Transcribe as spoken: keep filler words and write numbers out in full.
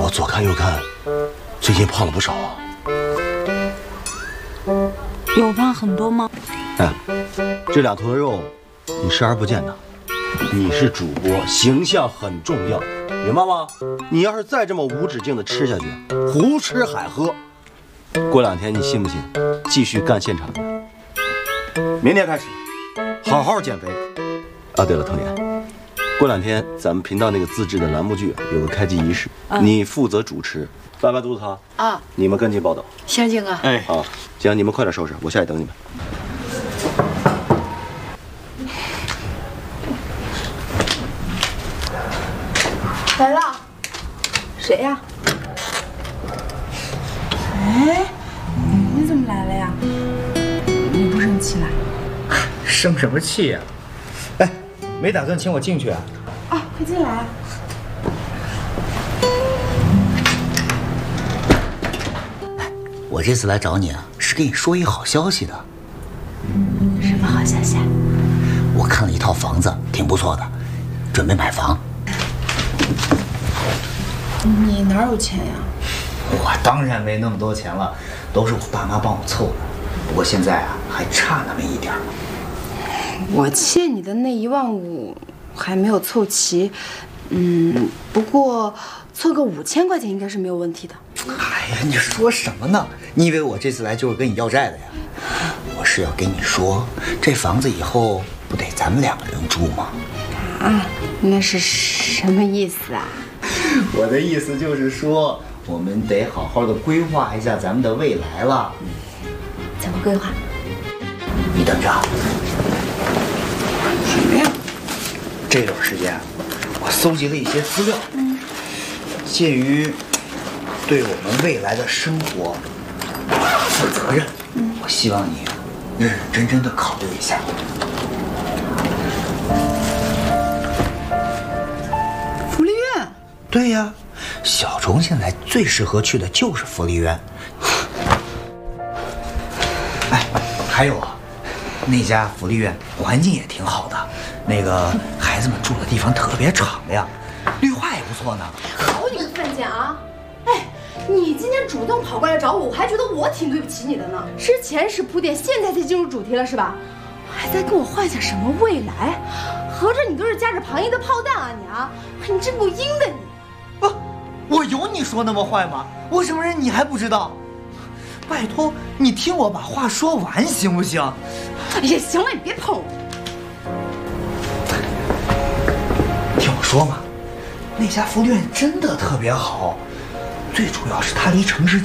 我左看右看，最近胖了不少啊。 有胖很多吗？ 哎，这两坨肉你视而不见的。你是主播，形象很重要，明白吗？你要是再这么无止境的吃下去，胡吃海喝，过两天你信不信，继续干现场的。明天开始，好好减肥。啊，对了，腾言，过两天咱们频道那个自制的栏目剧有个开机仪式，啊、你负责主持。拜拜，杜子涛啊，你们跟进报道。 行，景哥。 哎，好，行，你们快点收拾，我下去等你们。 来了，谁呀？哎，你怎么来了呀？你不生气了？ 生什么气呀？哎，没打算请我进去啊？ 啊，快进来。 哎，我这次来找你啊，是给你说一好消息的。 什么好消息啊？ 我看了一套房子，挺不错的，准备买房。 你哪有钱呀？ 我当然没那么多钱了，都是我爸妈帮我凑的。不过现在啊，还差那么一点儿。 我欠你的那一万五还没有凑齐，嗯，不过凑个五千块钱应该是没有问题的。 哎呀，你说什么呢？你以为我这次来就是跟你要债的呀？ 我是要跟你说，这房子以后不得咱们两个人住吗？ 啊，那是什么意思啊？ 我的意思就是说，我们得好好的规划一下咱们的未来了。 怎么规划？ 你等着。 什么呀？ 这段时间，我搜集了一些资料。嗯。鉴于对我们未来的生活负责任，嗯，我希望你认认真真的考虑一下。 福利院。 对呀，小虫现在最适合去的就是福利院。 哎，还有啊，那家福利院环境也挺好的，那个孩子们住的地方特别敞亮，绿化也不错呢。 好你个犯贱啊！哎，你今天主动跑过来找我，我还觉得我挺对不起你的呢。之前是铺垫，现在才进入主题了是吧？还在跟我幻想什么未来？合着你都是夹着旁人的炮弹啊你啊！你真够阴的你！ 不，我有你说那么坏吗？我什么人你还不知道？拜托，你听我把话说完行不行？ 哎呀，行了，你别碰我。 听我说嘛，那家福利院真的特别好，最主要是它离城市近。